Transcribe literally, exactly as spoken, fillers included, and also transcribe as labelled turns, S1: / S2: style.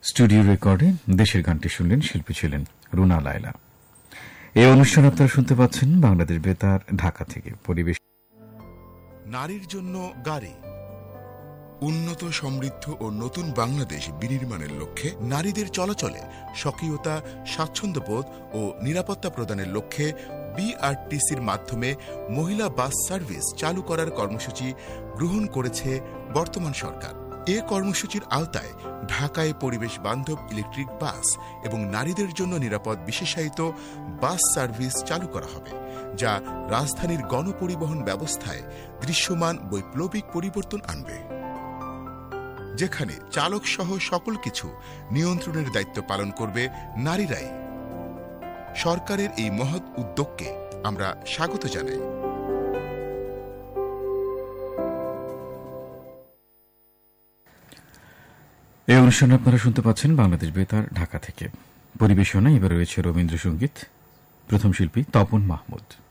S1: Studio রেকর্ডে দেশের গানটি শুনলেন, শিল্পী ছিলেন রুনা লায়লা। এই অনুষ্ঠান আপনারা শুনতে পাচ্ছেন বাংলাদেশ বেতার ঢাকা থেকে। পরিবেশ
S2: নারীর জন্য গাড়ি উন্নত, সমৃদ্ধ ও নতুন বাংলাদেশ বিনির্মাণের লক্ষ্যে নারীদের চলাচলে স্বকীয়তা, স্বাচ্ছন্দ্যবোধ ও নিরাপত্তা প্রদানের লক্ষ্যে বিআরটিসির মাধ্যমে মহিলা বাস সার্ভিস চালু করার কর্মসূচি গ্রহণ করেছে বর্তমান সরকার। এ কর্মসূচির আওতায় ঢাকায় পরিবেশ বান্ধব ইলেকট্রিক বাস এবং নারীদের জন্য নিরাপদ বিশেষায়িত বাস সার্ভিস চালু করা হবে, যা রাজধানীর গণপরিবহন ব্যবস্থায় দৃশ্যমান বৈপ্লবিক পরিবর্তন আনবে, যেখানে চালক সহ সকল কিছু নিয়ন্ত্রণের দায়িত্ব পালন করবে নারীরাই। সরকারের এই মহৎ উদ্যোগকে আমরা স্বাগত জানাই।
S1: এই অনুষ্ঠান আপনারা শুনতে পাচ্ছেন বাংলাদেশ বেতার ঢাকা থেকে। পরিবেশনা এবার রয়েছে রবীন্দ্রসঙ্গীত। প্রথম শিল্পী তপন মাহমুদ।